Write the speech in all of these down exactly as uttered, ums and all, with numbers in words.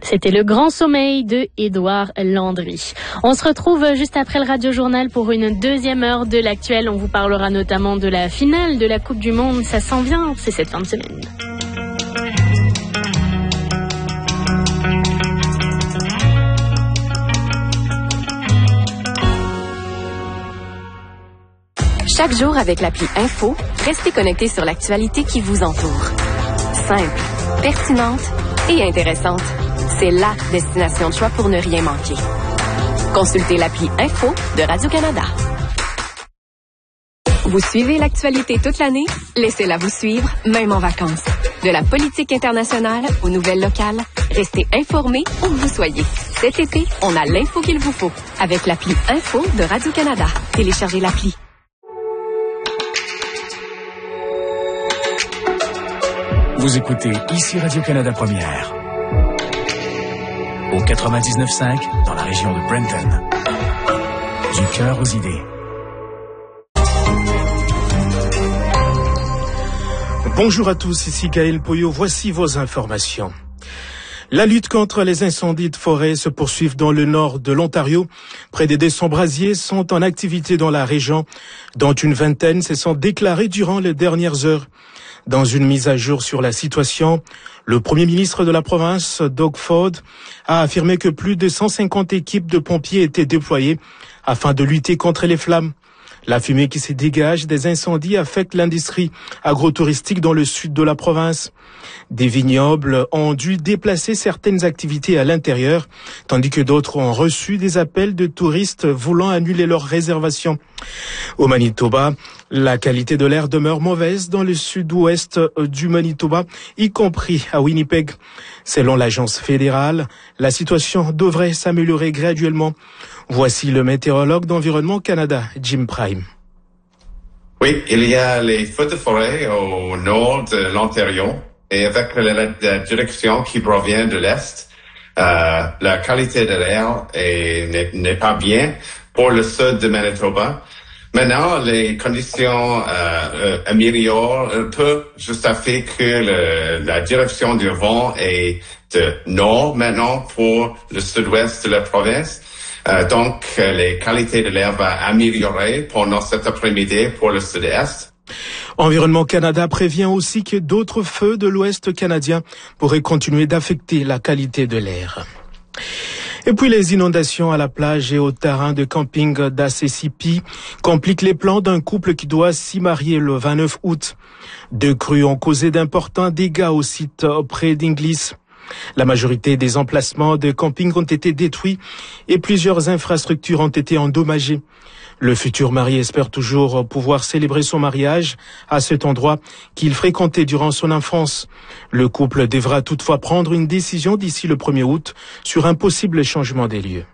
C'était le grand sommeil de Édouard Landry. On se retrouve juste après le Radio Journal pour une deuxième heure de l'actuel. On vous parlera notamment de la finale de la Coupe du Monde. Ça s'en vient, c'est cette fin de semaine. Chaque jour avec l'appli Info, restez connectés sur l'actualité qui vous entoure. Simple, pertinente et intéressante. C'est la destination de choix pour ne rien manquer. Consultez l'appli Info de Radio-Canada. Vous suivez l'actualité toute l'année? Laissez-la vous suivre, même en vacances. De la politique internationale aux nouvelles locales, restez informés où que vous soyez. Cet été, on a l'info qu'il vous faut avec l'appli Info de Radio-Canada. Téléchargez l'appli. Vous écoutez ici Radio-Canada Première. Au quatre-vingt-dix-neuf virgule cinq dans la région de Brenton. Du cœur aux idées. Bonjour à tous, ici Gaël Poyot. Voici vos informations. La lutte contre les incendies de forêt se poursuit dans le nord de l'Ontario. Près des deux cents brasiers sont en activité dans la région, dont une vingtaine se sont déclarés durant les dernières heures. Dans une mise à jour sur la situation, le premier ministre de la province, Doug Ford, a affirmé que plus de cent cinquante équipes de pompiers étaient déployées afin de lutter contre les flammes. La fumée qui se dégage des incendies affecte l'industrie agro-touristique dans le sud de la province. Des vignobles ont dû déplacer certaines activités à l'intérieur, tandis que d'autres ont reçu des appels de touristes voulant annuler leurs réservations. Au Manitoba, la qualité de l'air demeure mauvaise dans le sud-ouest du Manitoba, y compris à Winnipeg. Selon l'agence fédérale, la situation devrait s'améliorer graduellement. Voici le météorologue d'Environnement Canada, Jim Prime. Oui, il y a les feux de forêt au nord de l'Ontario et avec la, la direction qui provient de l'Est, euh, la qualité de l'air est, n'est, n'est pas bien pour le sud de Manitoba. Maintenant, les conditions euh, euh, améliorent un peu juste à fait que le, la direction du vent est de nord maintenant pour le sud-ouest de la province. Euh, donc, euh, les qualités de l'air vont améliorer pendant cet après-midi pour le sud-est. Environnement Canada prévient aussi que d'autres feux de l'ouest canadien pourraient continuer d'affecter la qualité de l'air. Et puis les inondations à la plage et au terrain de camping d'Assisipi compliquent les plans d'un couple qui doit s'y marier le vingt-neuf août. Deux crues ont causé d'importants dégâts au site près d'Inglis. La majorité des emplacements de camping ont été détruits et plusieurs infrastructures ont été endommagées. Le futur marié espère toujours pouvoir célébrer son mariage à cet endroit qu'il fréquentait durant son enfance. Le couple devra toutefois prendre une décision d'ici le premier août sur un possible changement des lieux.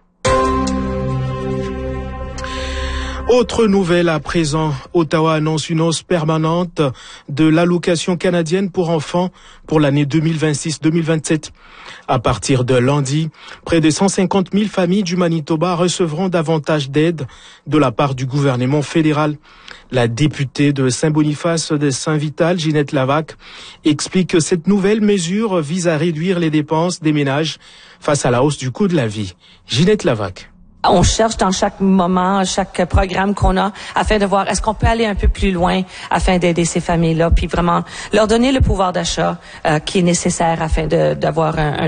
Autre nouvelle à présent, Ottawa annonce une hausse permanente de l'allocation canadienne pour enfants pour l'année deux mille vingt-six deux mille vingt-sept. À partir de lundi, près de cent cinquante mille familles du Manitoba recevront davantage d'aide de la part du gouvernement fédéral. La députée de Saint-Boniface de Saint-Vital, Ginette Lavac, explique que cette nouvelle mesure vise à réduire les dépenses des ménages face à la hausse du coût de la vie. Ginette Lavac. On cherche dans chaque moment, chaque programme qu'on a, afin de voir est-ce qu'on peut aller un peu plus loin afin d'aider ces familles-là, puis vraiment leur donner le pouvoir d'achat euh, qui est nécessaire afin de, d'avoir un, un